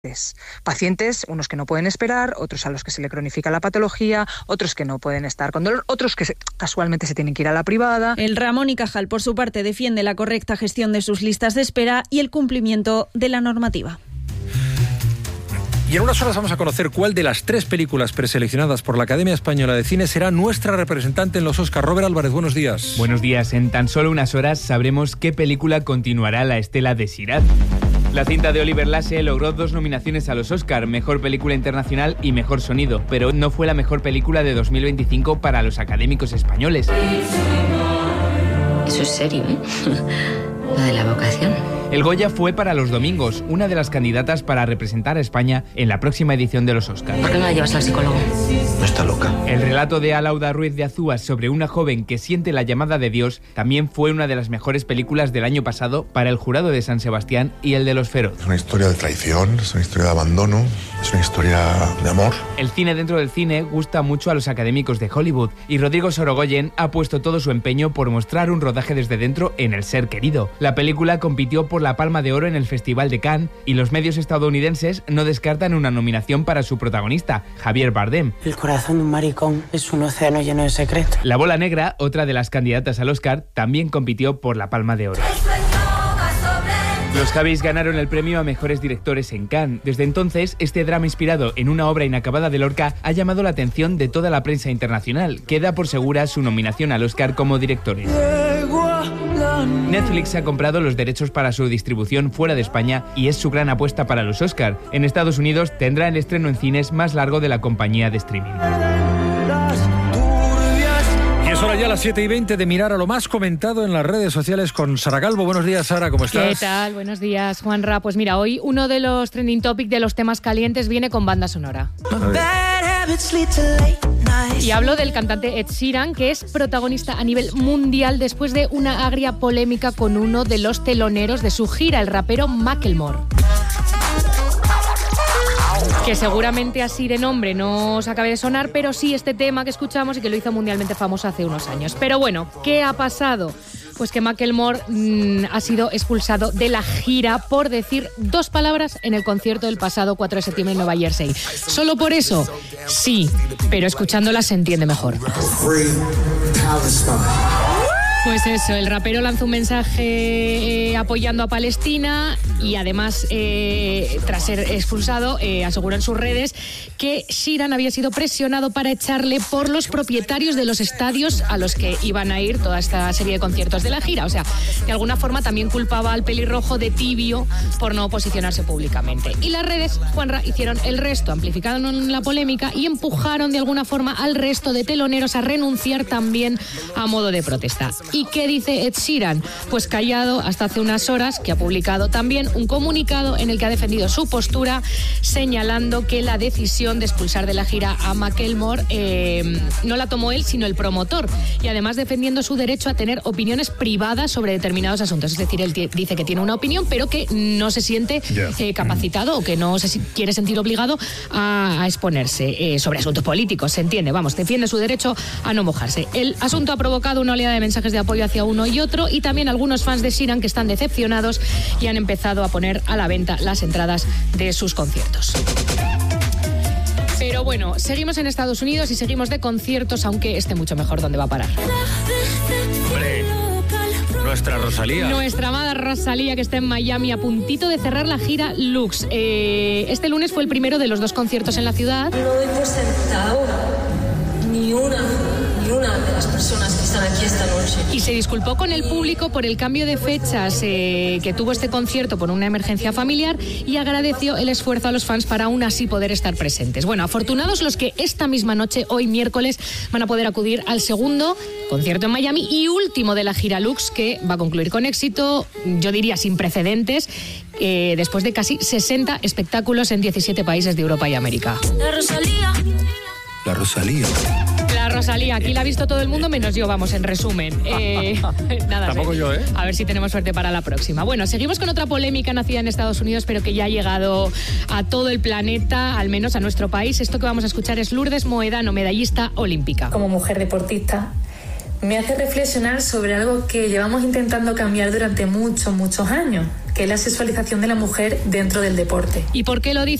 Pacientes, unos que no pueden esperar, otros a los que se le cronifica la patología, otros que no pueden estar con dolor, otros que casualmente se tienen que ir a la privada. El Ramón y Cajal, por su parte, defiende la correcta gestión de sus listas de espera y el cumplimiento de la normativa. Y en unas horas vamos a conocer cuál de las 3 películas preseleccionadas por la Academia Española de Cine será nuestra representante en los Oscar. Robert Álvarez, buenos días. Buenos días. En tan solo unas horas sabremos qué película continuará la estela de Sirad. La cinta de Oliver Lasse logró 2 nominaciones a los Oscar, Mejor Película Internacional y Mejor Sonido, pero no fue la mejor película de 2025 para los académicos españoles. Eso es serio, ¿eh? Lo de la vocación. El Goya fue para Los Domingos, una de las candidatas para representar a España en la próxima edición de los Oscars. ¿Por qué no la llevas al psicólogo? No está loca. El relato de Alauda Ruiz de Azúa sobre una joven que siente la llamada de Dios también fue una de las mejores películas del año pasado para el jurado de San Sebastián y el de Los Feroz. Es una historia de traición, es una historia de abandono, es una historia de amor. El cine dentro del cine gusta mucho a los académicos de Hollywood y Rodrigo Sorogoyen ha puesto todo su empeño por mostrar un rodaje desde dentro en El Ser Querido. La película compitió por la Palma de Oro en el Festival de Cannes y los medios estadounidenses no descartan una nominación para su protagonista, Javier Bardem. El corazón de un maricón es un océano lleno de secretos. La Bola Negra, otra de las candidatas al Oscar, también compitió por la Palma de Oro. Los Javis ganaron el premio a mejores directores en Cannes. Desde entonces, este drama inspirado en una obra inacabada de Lorca ha llamado la atención de toda la prensa internacional, que da por segura su nominación al Oscar como directores. Netflix ha comprado los derechos para su distribución fuera de España y es su gran apuesta para los Oscar. En Estados Unidos tendrá el estreno en cines más largo de la compañía de streaming. Es hora ya a las 7:20 de mirar a lo más comentado en las redes sociales con Sara Calvo. Buenos días, Sara, ¿cómo estás? ¿Qué tal? Buenos días, Juanra. Pues mira, hoy uno de los trending topic de los temas calientes viene con banda sonora. Y hablo del cantante Ed Sheeran, que es protagonista a nivel mundial después de una agria polémica con uno de los teloneros de su gira, el rapero Macklemore. Que seguramente así de nombre no os acabe de sonar, pero sí este tema que escuchamos y que lo hizo mundialmente famoso hace unos años. Pero bueno, ¿qué ha pasado? Pues que Macklemore ha sido expulsado de la gira por decir 2 palabras en el concierto del pasado 4 de septiembre en Nueva Jersey. ¿Solo por eso? Sí, pero escuchándolas se entiende mejor. Pues eso, el rapero lanzó un mensaje apoyando a Palestina y además, tras ser expulsado, aseguró en sus redes que Sheeran había sido presionado para echarle por los propietarios de los estadios a los que iban a ir toda esta serie de conciertos de la gira. O sea, de alguna forma también culpaba al pelirrojo de tibio por no posicionarse públicamente. Y las redes, Juanra, hicieron el resto, amplificaron la polémica y empujaron de alguna forma al resto de teloneros a renunciar también a modo de protesta. ¿Y qué dice Ed Sheeran? Pues callado hasta hace unas horas, que ha publicado también un comunicado en el que ha defendido su postura, señalando que la decisión de expulsar de la gira a Macklemore no la tomó él, sino el promotor, y además defendiendo su derecho a tener opiniones privadas sobre determinados asuntos. Es decir, él dice que tiene una opinión, pero que no se siente capacitado o que no se quiere sentir obligado a exponerse sobre asuntos políticos, se entiende, vamos, defiende su derecho a no mojarse. El asunto ha provocado una oleada de mensajes de apoyo hacia uno y otro, y también algunos fans de Sheeran que están decepcionados y han empezado a poner a la venta las entradas de sus conciertos. Pero bueno, seguimos en Estados Unidos y seguimos de conciertos, aunque esté mucho mejor donde va a parar. Hombre, nuestra Rosalía. Nuestra amada Rosalía, que está en Miami a puntito de cerrar la gira Lux. Este lunes fue el primero de los 2 conciertos en la ciudad. No doy por sentado ni una de las personas que están aquí esta noche. Y se disculpó con el público por el cambio de fechas que tuvo este concierto por una emergencia familiar y agradeció el esfuerzo a los fans para aún así poder estar presentes. Bueno, afortunados los que esta misma noche, hoy miércoles, van a poder acudir al segundo concierto en Miami y último de la gira Lux, que va a concluir con éxito, yo diría sin precedentes, después de casi 60 espectáculos en 17 países de Europa y América. La Rosalía. La Rosalía. La Rosalía, aquí la ha visto todo el mundo menos yo, vamos, en resumen. Nada, tampoco yo, ¿eh? A ver si tenemos suerte para la próxima. Bueno, seguimos con otra polémica nacida en Estados Unidos, pero que ya ha llegado a todo el planeta, al menos a nuestro país. Esto que vamos a escuchar es Lourdes Moedano, medallista olímpica. Como mujer deportista, me hace reflexionar sobre algo que llevamos intentando cambiar durante muchos años, que es la sexualización de la mujer dentro del deporte. ¿Y por qué lo dice?